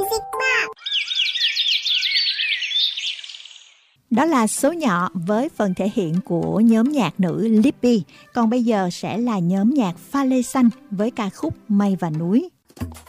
Music Box. Đó là số nhỏ với phần thể hiện của nhóm nhạc nữ Lippy. Còn bây giờ sẽ là nhóm nhạc Pha Lê Xanh với ca khúc Mây và Núi.